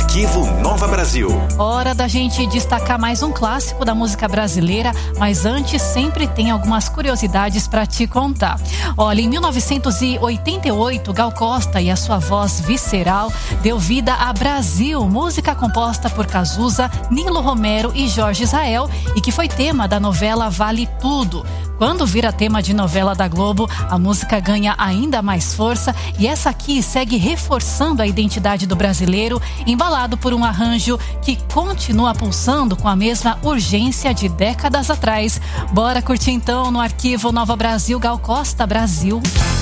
Arquivo Nova Brasil. Hora da gente destacar mais um clássico da música brasileira, mas antes sempre tem algumas curiosidades para te contar. Olha, em 1988, Gal Costa e a sua voz visceral deu vida a Brasil, música composta por Cazuza, Nilo Romero e Jorge Israel, e que foi tema da novela Vale Tudo. Quando vira tema de novela da Globo, a música ganha ainda mais força, e essa aqui segue reforçando a identidade do brasileiro, embalado por um arranjo que continua pulsando com a mesma urgência de décadas atrás. Bora curtir então no Arquivo Nova Brasil, Gal Costa, Brasil.